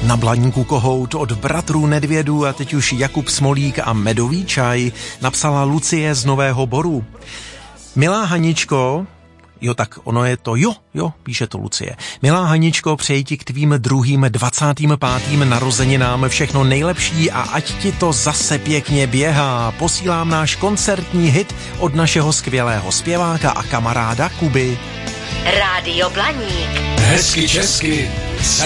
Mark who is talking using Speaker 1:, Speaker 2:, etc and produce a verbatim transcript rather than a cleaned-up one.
Speaker 1: Na Blaníku kohout od bratrů Nedvědů a teď už Jakub Smolík a Medový čaj napsala Lucie z Nového Boru. Milá Haničko, jo tak ono je to, jo, jo, píše to Lucie. Milá Haničko, přeji ti k tvým druhým dvacátým pátým narozeninám všechno nejlepší a ať ti to zase pěkně běhá. Posílám náš koncertní hit od našeho skvělého zpěváka a kamaráda Kuby.
Speaker 2: Rádio Blaník.
Speaker 3: Hezky česky.